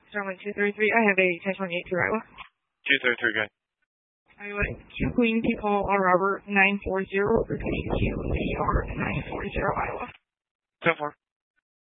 Starlink 233, I have a 1028 to Iowa. 233, good. Iowa, 2 Queen, Paul R. Robert, 940, repeating QAR 940, Iowa. 10-4.